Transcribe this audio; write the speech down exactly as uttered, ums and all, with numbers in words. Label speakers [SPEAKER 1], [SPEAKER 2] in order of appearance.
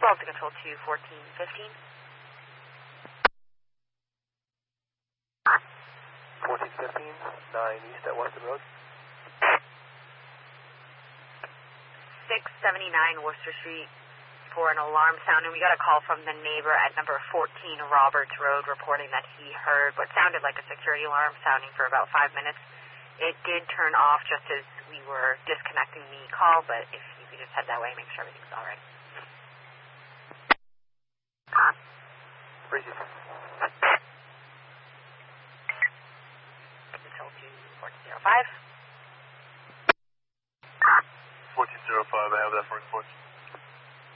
[SPEAKER 1] Baltic Control two, fourteen fifteen.
[SPEAKER 2] fourteen fifteen, nine East at Weston Road.
[SPEAKER 1] six seventy-nine Worcester Street for an alarm sound, and we got a call from the neighbor at number fourteen Roberts Road reporting that he heard what sounded like a security alarm sounding for about five minutes. It did turn off just as we were disconnecting the call, but if you could just head that way, make sure everything's all right.
[SPEAKER 2] Appreciate it.